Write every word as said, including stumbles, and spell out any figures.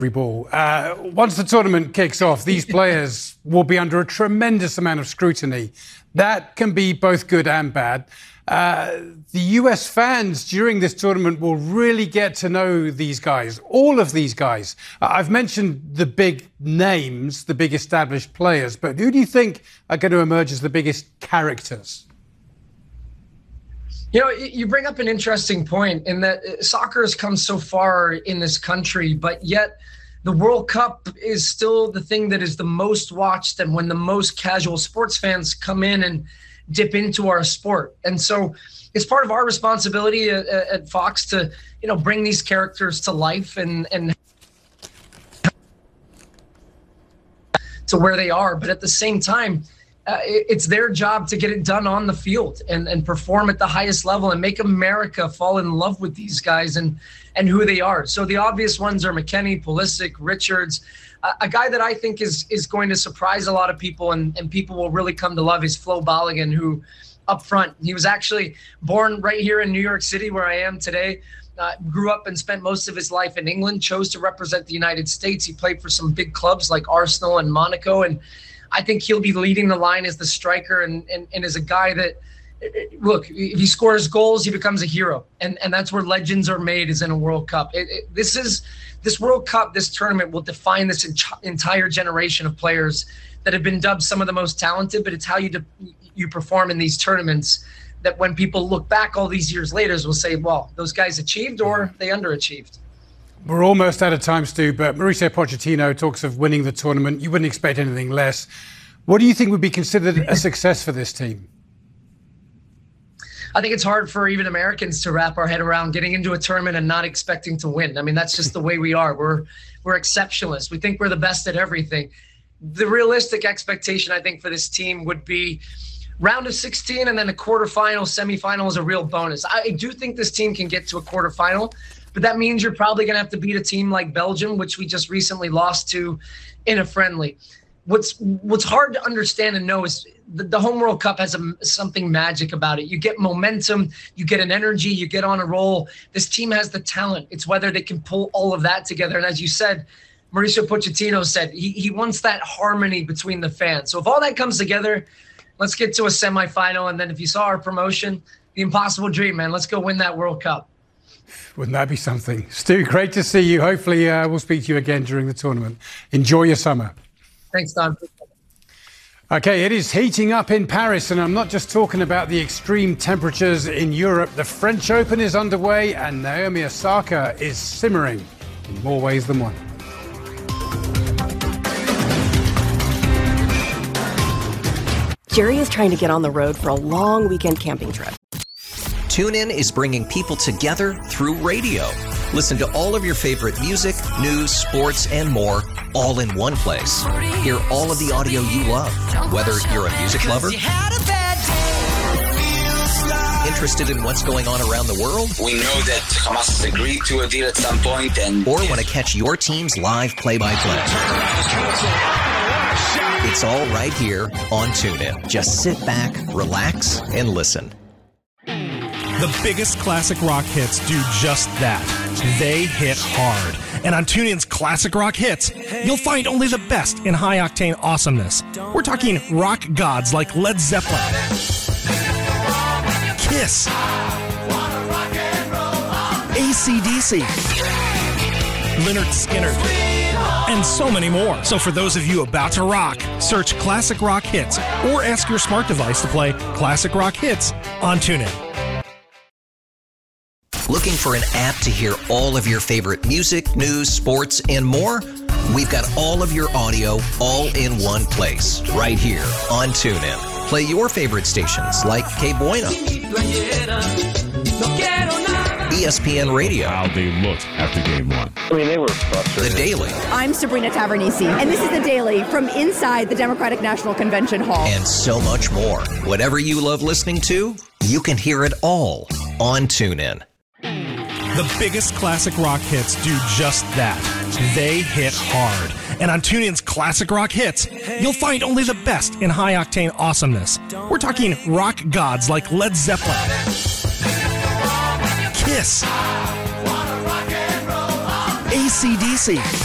ball. Uh, once the tournament kicks off, these players will be under a tremendous amount of scrutiny. That can be both good and bad. Uh, the U S fans during this tournament will really get to know these guys, all of these guys. Uh, I've mentioned the big names, the big established players, but who do you think are going to emerge as the biggest characters? You know, you bring up an interesting point in that soccer has come so far in this country, but yet the World Cup is still the thing that is the most watched and when the most casual sports fans come in and dip into our sport. And so it's part of our responsibility at, at Fox to, you know, bring these characters to life and, and to where they are. But at the same time, Uh, it's their job to get it done on the field and, and perform at the highest level and make America fall in love with these guys and, and who they are. So the obvious ones are McKennie, Pulisic, Richards. Uh, a guy that I think is is going to surprise a lot of people and, and people will really come to love is Flo Balogun, who up front, he was actually born right here in New York City where I am today. Uh, grew up and spent most of his life in England, chose to represent the United States. He played for some big clubs like Arsenal and Monaco, and I think he'll be leading the line as the striker and, and, and as a guy that, look, if he scores goals, he becomes a hero. And and that's where legends are made, is in a World Cup. It, it, this is this World Cup, this tournament will define this ent- entire generation of players that have been dubbed some of the most talented, but it's how you de- you perform in these tournaments that when people look back all these years later, will say, well, those guys achieved or they underachieved. We're almost out of time, Stu, but Mauricio Pochettino talks of winning the tournament. You wouldn't expect anything less. What do you think would be considered a success for this team? I think it's hard for even Americans to wrap our head around getting into a tournament and not expecting to win. I mean, that's just the way we are. We're we're exceptionalists. We think we're the best at everything. The realistic expectation, I think, for this team would be round of sixteen and then a quarterfinal, semifinal is a real bonus. I do think this team can get to a quarterfinal, but that means you're probably going to have to beat a team like Belgium, which we just recently lost to in a friendly. What's what's hard to understand and know is the, the home World Cup has a, something magic about it. You get momentum, you get an energy, you get on a roll. This team has the talent. It's whether they can pull all of that together. And as you said, Mauricio Pochettino said he, he wants that harmony between the fans. So if all that comes together, let's get to a semifinal. And then if you saw our promotion, the impossible dream, man, let's go win that World Cup. Wouldn't that be something? Stu, great to see you. Hopefully uh, we'll speak to you again during the tournament. Enjoy your summer. Thanks, Don. Okay, it is heating up in Paris, and I'm not just talking about the extreme temperatures in Europe. The French Open is underway, and Naomi Osaka is simmering in more ways than one. Jerry is trying to get on the road for a long weekend camping trip. TuneIn is bringing people together through radio. Listen to all of your favorite music, news, sports, and more, all in one place. Hear all of the audio you love, whether you're a music lover, interested in what's going on around the world, we know that Hamas has agreed to a deal at some point, and or want to catch your team's live play-by-play. It's all right here on TuneIn. Just sit back, relax, and listen. The biggest classic rock hits do just that. They hit hard. And on TuneIn's Classic Rock Hits, you'll find only the best in high-octane awesomeness. We're talking rock gods like Led Zeppelin, Kiss, A C D C, Lynyrd Skynyrd, and so many more. So for those of you about to rock, search Classic Rock Hits or ask your smart device to play Classic Rock Hits on TuneIn. Looking for an app to hear all of your favorite music, news, sports, and more? We've got all of your audio all in one place, right here on TuneIn. Play your favorite stations like K Bueno, E S P N Radio. How they looked after game one. I mean, they were frustrated. The Daily. I'm Sabrina Tavernisi, and this is The Daily from inside the Democratic National Convention Hall. And so much more. Whatever you love listening to, you can hear it all on TuneIn. The biggest classic rock hits do just that. They hit hard. And on TuneIn's Classic Rock Hits, you'll find only the best in high-octane awesomeness. We're talking rock gods like Led Zeppelin, Kiss, A C D C,